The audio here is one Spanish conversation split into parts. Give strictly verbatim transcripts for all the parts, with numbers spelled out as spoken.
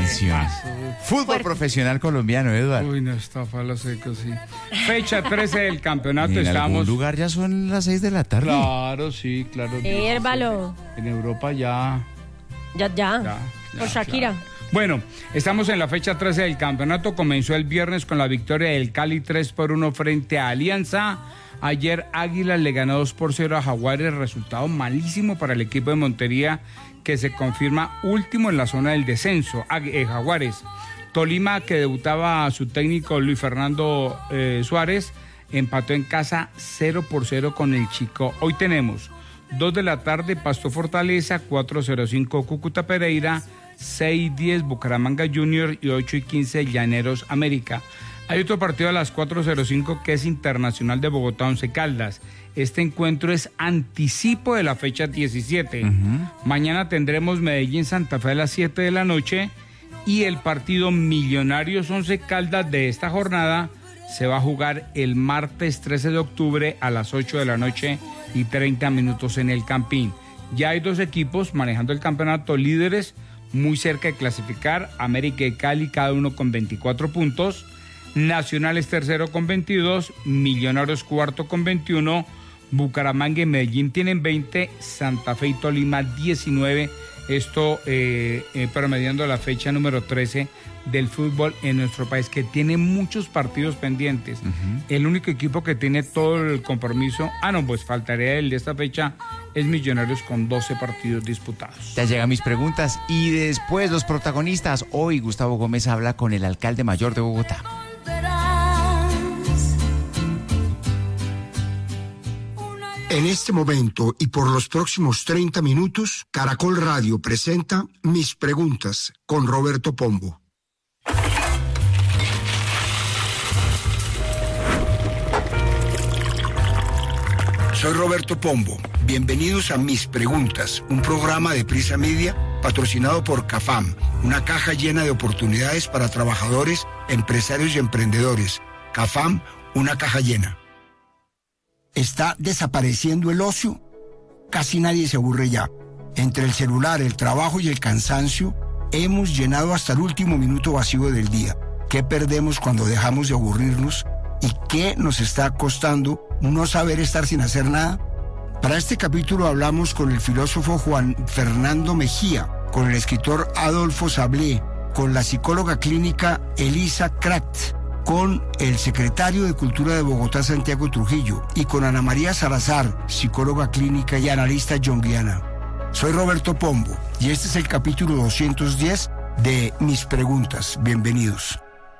canción. Fútbol Fuerte. profesional colombiano, Eduardo. Uy, no, está falo seco, sí. Fecha trece del campeonato, En estamos... algún lugar ya son las seis de la tarde. Claro, sí, claro. Hérvalo. En Europa ya... Ya, ya. ya, ya Por Shakira. claro. Bueno, estamos en la fecha trece del campeonato. Comenzó el viernes con la victoria del Cali tres por uno frente a Alianza. Ayer Águilas le ganó dos por cero a Jaguares, resultado malísimo para el equipo de Montería, que se confirma último en la zona del descenso. Agu- eh, Jaguares. Tolima, que debutaba a su técnico Luis Fernando eh, Suárez, empató en casa cero por cero con el Chico. Hoy tenemos dos de la tarde Pasto Fortaleza, cuatro cero cinco Cúcuta Pereira, seis diez Bucaramanga Junior y ocho y quince Llaneros América. Hay otro partido a las cuatro cero cinco que es Internacional de Bogotá Once Caldas. Este encuentro es anticipo de la fecha diecisiete. Uh-huh. Mañana tendremos Medellín Santa Fe a las siete de la noche y el partido Millonarios Once Caldas de esta jornada se va a jugar el martes trece de octubre a las ocho de la noche y treinta minutos en el Campín. Ya hay dos equipos manejando el campeonato líderes muy cerca de clasificar, América y Cali cada uno con veinticuatro puntos, Nacional es tercero con veintidós, Millonarios cuarto con veintiuno, Bucaramanga y Medellín tienen veinte, Santa Fe y Tolima diecinueve, esto eh, eh, promediando la fecha número trece del fútbol en nuestro país, que tiene muchos partidos pendientes. Uh-huh. El único equipo que tiene todo el compromiso, ah no, pues faltaría el de esta fecha, es Millonarios con doce partidos disputados. Ya llegan mis preguntas y después los protagonistas. Hoy Gustavo Gómez habla con el alcalde mayor de Bogotá. En este momento y por los próximos treinta minutos, Caracol Radio presenta Mis Preguntas con Roberto Pombo. Soy Roberto Pombo. Bienvenidos a Mis Preguntas, un programa de Prisa Media patrocinado por CAFAM, una caja llena de oportunidades para trabajadores, empresarios y emprendedores. CAFAM, una caja llena. ¿Está desapareciendo el ocio? Casi nadie se aburre ya. Entre el celular, el trabajo y el cansancio, hemos llenado hasta el último minuto vacío del día. ¿Qué perdemos cuando dejamos de aburrirnos? ¿Y qué nos está costando no saber estar sin hacer nada? Para este capítulo hablamos con el filósofo Juan Fernando Mejía, con el escritor Adolfo Sablé, con la psicóloga clínica Elisa Kraft, con el secretario de Cultura de Bogotá, Santiago Trujillo, y con Ana María Salazar, psicóloga clínica y analista junguiana. Soy Roberto Pombo y este es el capítulo doscientos diez de Mis Preguntas. Bienvenidos.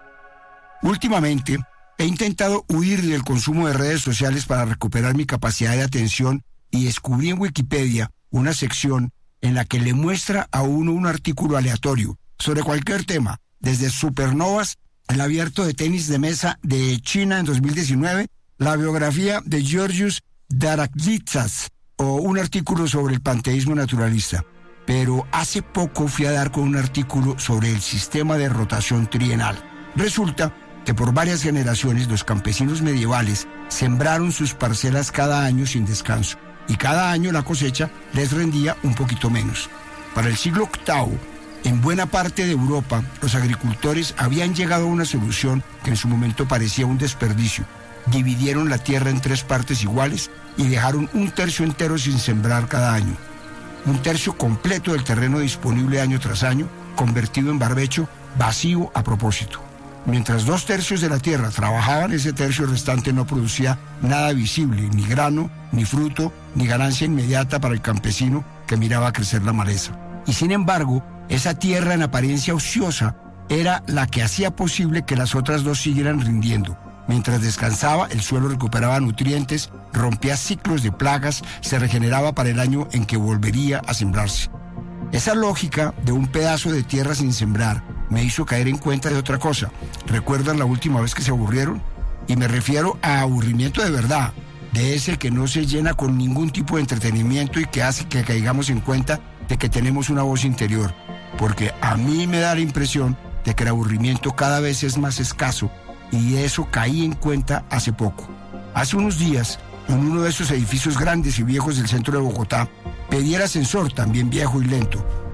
Últimamente, he intentado huir del consumo de redes sociales para recuperar mi capacidad de atención y descubrí en Wikipedia una sección en la que le muestra a uno un artículo aleatorio sobre cualquier tema, desde supernovas, el abierto de tenis de mesa de China en dos mil diecinueve, la biografía de Georgios Daraklitsas o un artículo sobre el panteísmo naturalista. Pero hace poco fui a dar con un artículo sobre el sistema de rotación trienal. Resulta que por varias generaciones los campesinos medievales sembraron sus parcelas cada año sin descanso y cada año la cosecha les rendía un poquito menos. Para el siglo octavo, en buena parte de Europa, los agricultores habían llegado a una solución que en su momento parecía un desperdicio. Dividieron la tierra en tres partes iguales y dejaron un tercio entero sin sembrar cada año. Un tercio completo del terreno disponible año tras año, convertido en barbecho, vacío a propósito. Mientras dos tercios de la tierra trabajaban, ese tercio restante no producía nada visible, ni grano, ni fruto, ni ganancia inmediata para el campesino que miraba crecer la maleza. Y sin embargo, esa tierra en apariencia ociosa era la que hacía posible que las otras dos siguieran rindiendo. Mientras descansaba, el suelo recuperaba nutrientes, rompía ciclos de plagas, se regeneraba para el año en que volvería a sembrarse. Esa lógica de un pedazo de tierra sin sembrar me hizo caer en cuenta de otra cosa. ¿Recuerdan la última vez que se aburrieron? Y me refiero a aburrimiento de verdad, de ese que no se llena con ningún tipo de entretenimiento y que hace que caigamos en cuenta de que tenemos una voz interior. Porque a mí me da la impresión de que el aburrimiento cada vez es más escaso y de eso caí en cuenta hace poco. Hace unos días, en uno de esos edificios grandes y viejos del centro de Bogotá, pedí el ascensor, también viejo y lento,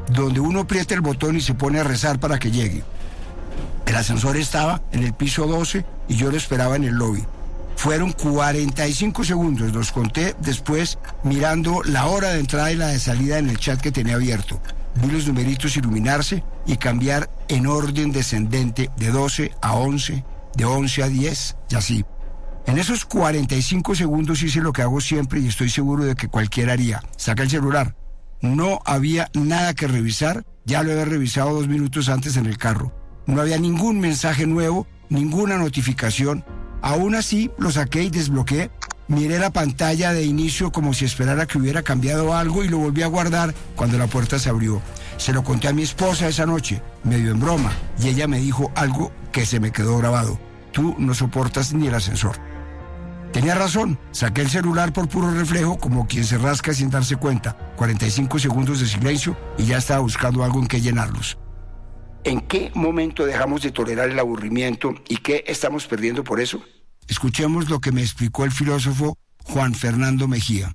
donde uno aprieta el botón y se pone a rezar para que llegue. El ascensor estaba en el piso doce y yo lo esperaba en el lobby. Fueron cuarenta y cinco segundos, los conté después mirando la hora de entrada y la de salida en el chat que tenía abierto. Vi los numeritos iluminarse y cambiar en orden descendente de doce a once, de once a diez y así. En esos cuarenta y cinco segundos hice lo que hago siempre y estoy seguro de que cualquiera haría. Saca el celular. No había nada que revisar, ya lo había revisado dos minutos antes en el carro. No había ningún mensaje nuevo, ninguna notificación. Aún así, lo saqué y desbloqueé. Miré la pantalla de inicio como si esperara que hubiera cambiado algo y lo volví a guardar cuando la puerta se abrió. Se lo conté a mi esposa esa noche, medio en broma, y ella me dijo algo que se me quedó grabado. Tú no soportas ni el ascensor. Tenía razón, saqué el celular por puro reflejo, como quien se rasca sin darse cuenta. cuarenta y cinco segundos de silencio y ya estaba buscando algo en que llenarlos. ¿En qué momento dejamos de tolerar el aburrimiento y qué estamos perdiendo por eso? Escuchemos lo que me explicó el filósofo Juan Fernando Mejía.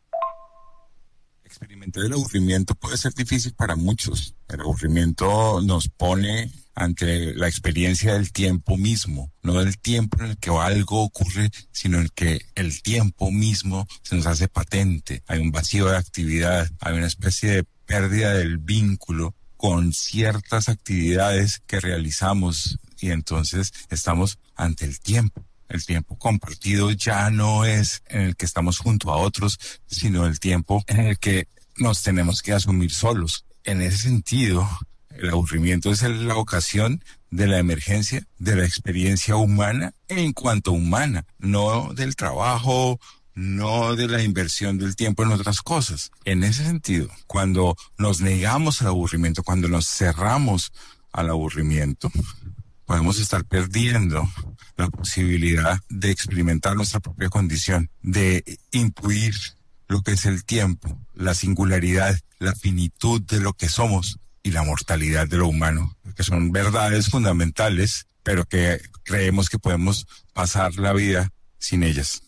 Experimentar el aburrimiento puede ser difícil para muchos. El aburrimiento nos pone ante la experiencia del tiempo mismo, no del tiempo en el que algo ocurre, sino en el que el tiempo mismo se nos hace patente. Hay un vacío de actividad, hay una especie de pérdida del vínculo con ciertas actividades que realizamos y entonces estamos ante el tiempo. El tiempo compartido ya no es en el que estamos junto a otros, sino el tiempo en el que nos tenemos que asumir solos. En ese sentido, el aburrimiento es la ocasión de la emergencia de la experiencia humana en cuanto humana, no del trabajo, no de la inversión del tiempo en otras cosas. En ese sentido, cuando nos negamos al aburrimiento, cuando nos cerramos al aburrimiento, podemos estar perdiendo la posibilidad de experimentar nuestra propia condición, de intuir lo que es el tiempo, la singularidad, la finitud de lo que somos y la mortalidad de lo humano, que son verdades fundamentales, pero que creemos que podemos pasar la vida sin ellas.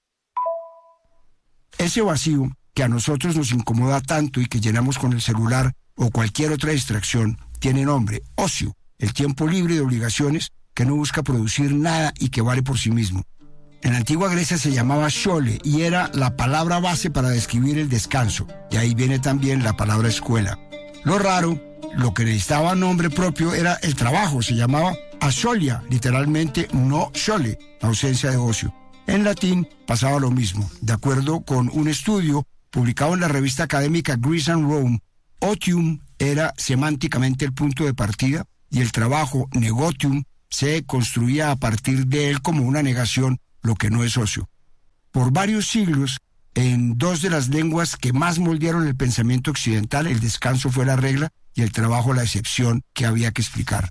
Ese vacío que a nosotros nos incomoda tanto y que llenamos con el celular o cualquier otra distracción, tiene nombre: ocio, el tiempo libre de obligaciones que no busca producir nada y que vale por sí mismo. En la antigua Grecia se llamaba shole y era la palabra base para describir el descanso, y ahí viene también la palabra escuela. Lo raro, lo que necesitaba nombre propio era el trabajo, se llamaba asholia, literalmente no shole, la ausencia de ocio. En latín pasaba lo mismo. De acuerdo con un estudio publicado en la revista académica Greece and Rome, otium era semánticamente el punto de partida y el trabajo, negotium, se construía a partir de él como una negación, lo que no es ocio. Por varios siglos, en dos de las lenguas que más moldearon el pensamiento occidental, el descanso fue la regla y el trabajo la excepción que había que explicar.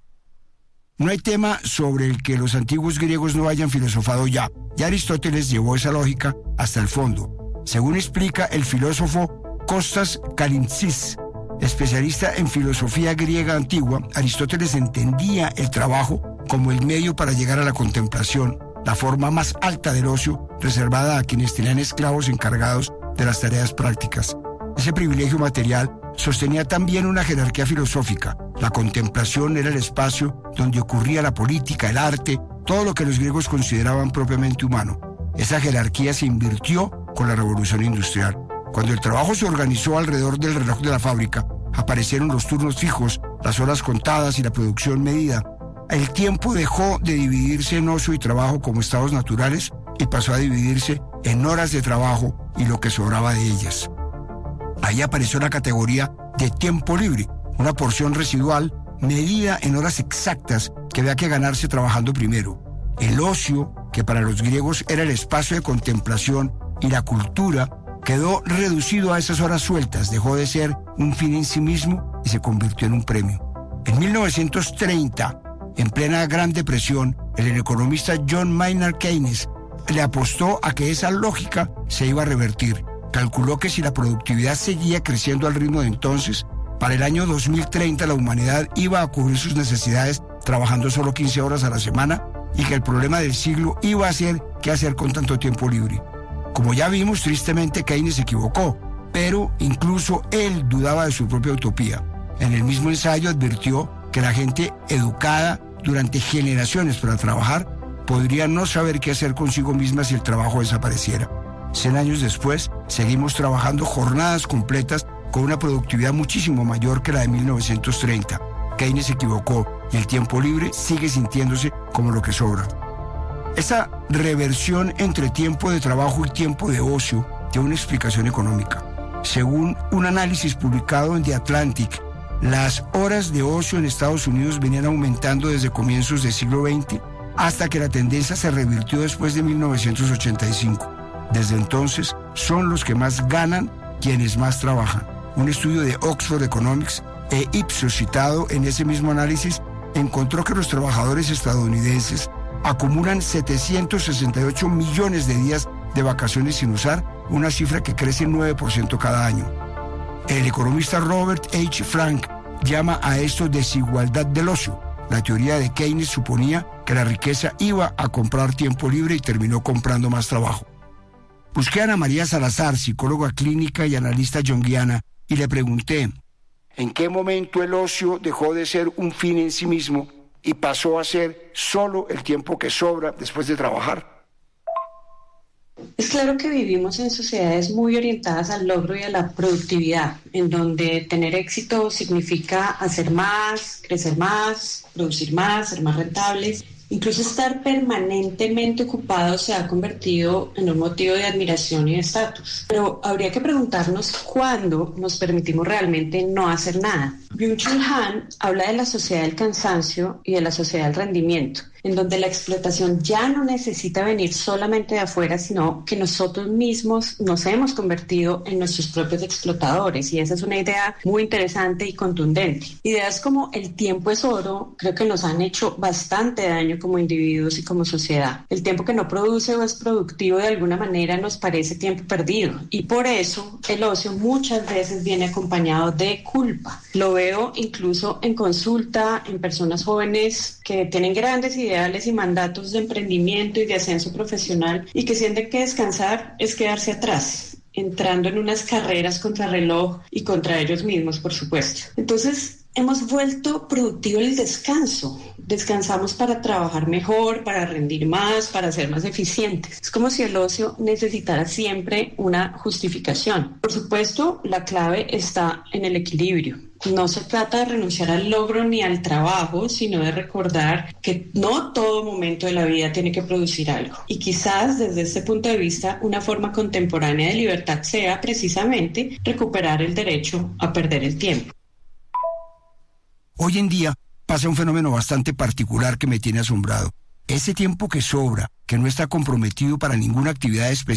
No hay tema sobre el que los antiguos griegos no hayan filosofado ya, y Aristóteles llevó esa lógica hasta el fondo. Según explica el filósofo Kostas Kalintsis, especialista en filosofía griega antigua, Aristóteles entendía el trabajo como el medio para llegar a la contemplación, la forma más alta del ocio reservada a quienes tenían esclavos encargados de las tareas prácticas. Ese privilegio material sostenía también una jerarquía filosófica. La contemplación era el espacio donde ocurría la política, el arte, todo lo que los griegos consideraban propiamente humano. Esa jerarquía se invirtió con la revolución industrial. Cuando el trabajo se organizó alrededor del reloj de la fábrica, aparecieron los turnos fijos, las horas contadas y la producción medida. El tiempo dejó de dividirse en ocio y trabajo como estados naturales y pasó a dividirse en horas de trabajo y lo que sobraba de ellas. Ahí apareció la categoría de tiempo libre, una porción residual medida en horas exactas que había que ganarse trabajando primero. El ocio, que para los griegos era el espacio de contemplación y la cultura, quedó reducido a esas horas sueltas, dejó de ser un fin en sí mismo y se convirtió en un premio. En mil novecientos treinta, en plena Gran Depresión, el economista John Maynard Keynes le apostó a que esa lógica se iba a revertir. Calculó que si la productividad seguía creciendo al ritmo de entonces, para el año dos mil treinta la humanidad iba a cubrir sus necesidades trabajando solo quince horas a la semana y que el problema del siglo iba a ser qué hacer con tanto tiempo libre. Como ya vimos, tristemente Keynes se equivocó, pero incluso él dudaba de su propia utopía. En el mismo ensayo advirtió que la gente educada durante generaciones para trabajar podría no saber qué hacer consigo misma si el trabajo desapareciera. Cien años después, seguimos trabajando jornadas completas con una productividad muchísimo mayor que la de mil novecientos treinta. Keynes se equivocó y el tiempo libre sigue sintiéndose como lo que sobra. Esa reversión entre tiempo de trabajo y tiempo de ocio tiene una explicación económica. Según un análisis publicado en The Atlantic, las horas de ocio en Estados Unidos venían aumentando desde comienzos del siglo veinte hasta que la tendencia se revirtió después de mil novecientos ochenta y cinco. Desde entonces, son los que más ganan quienes más trabajan. Un estudio de Oxford Economics e Ipsos citado en ese mismo análisis encontró que los trabajadores estadounidenses acumulan setecientos sesenta y ocho millones de días de vacaciones sin usar, una cifra que crece nueve por ciento cada año. El economista Robert H. Frank llama a esto desigualdad del ocio. La teoría de Keynes suponía que la riqueza iba a comprar tiempo libre y terminó comprando más trabajo. Busqué a Ana María Salazar, psicóloga clínica y analista junguiana, y le pregunté, ¿en qué momento el ocio dejó de ser un fin en sí mismo y pasó a ser solo el tiempo que sobra después de trabajar? Es claro que vivimos en sociedades muy orientadas al logro y a la productividad, en donde tener éxito significa hacer más, crecer más, producir más, ser más rentables. Incluso estar permanentemente ocupado se ha convertido en un motivo de admiración y de estatus. Pero habría que preguntarnos cuándo nos permitimos realmente no hacer nada. Byung-Chul Han habla de la sociedad del cansancio y de la sociedad del rendimiento, en donde la explotación ya no necesita venir solamente de afuera, sino que nosotros mismos nos hemos convertido en nuestros propios explotadores, y esa es una idea muy interesante y contundente. Ideas como el tiempo es oro creo que nos han hecho bastante daño como individuos y como sociedad. El tiempo que no produce o es productivo de alguna manera nos parece tiempo perdido, y por eso el ocio muchas veces viene acompañado de culpa. Lo veo incluso en consulta en personas jóvenes que tienen grandes ideales y mandatos de emprendimiento y de ascenso profesional y que sienten que descansar es quedarse atrás, entrando en unas carreras contra reloj y contra ellos mismos, por supuesto. Entonces, hemos vuelto productivo el descanso. Descansamos para trabajar mejor, para rendir más, para ser más eficientes. Es como si el ocio necesitara siempre una justificación. Por supuesto, la clave está en el equilibrio. No se trata de renunciar al logro ni al trabajo, sino de recordar que no todo momento de la vida tiene que producir algo. Y quizás desde este punto de vista, una forma contemporánea de libertad sea precisamente recuperar el derecho a perder el tiempo. Hoy en día pasa un fenómeno bastante particular que me tiene asombrado. Ese tiempo que sobra, que no está comprometido para ninguna actividad especial,